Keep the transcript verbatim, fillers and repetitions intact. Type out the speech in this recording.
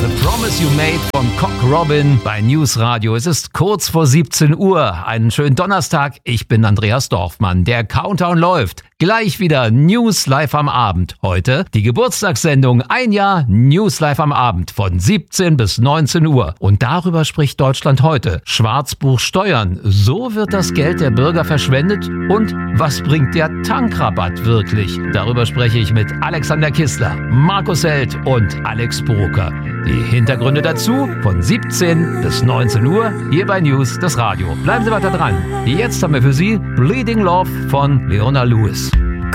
The Promise You Made von Cock Robin bei News Radio. Es ist kurz vor siebzehn Uhr. Einen schönen Donnerstag. Ich bin Andreas Dorfmann. Der Countdown läuft. Gleich wieder News Live am Abend. Heute die Geburtstagssendung Ein Jahr News Live am Abend von siebzehn bis neunzehn Uhr. Und darüber spricht Deutschland heute. Schwarzbuch Steuern. So wird das Geld der Bürger verschwendet. Und was bringt der Tankrabatt wirklich? Darüber spreche ich mit Alexander Kissler, Markus Held und Alex Brucker. Die Hintergründe dazu von siebzehn bis neunzehn Uhr hier bei News, das Radio. Bleiben Sie weiter dran. Jetzt haben wir für Sie Bleeding Love von Leona Lewis.